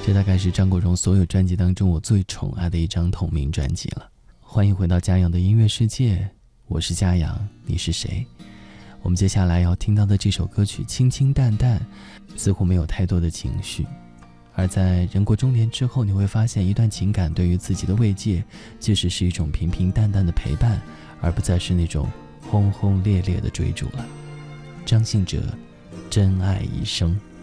这大概是张国荣所有专辑当中我最宠爱的一张同名专辑了。欢迎回到嘉阳的音乐世界，我是嘉阳，你是谁？我们接下来要听到的这首歌曲清清淡淡，似乎没有太多的情绪，而在人过中年之后，你会发现一段情感对于自己的慰藉就是一种平平淡淡的陪伴，而不再是那种轰轰烈烈的追逐了。张信哲，真爱一生。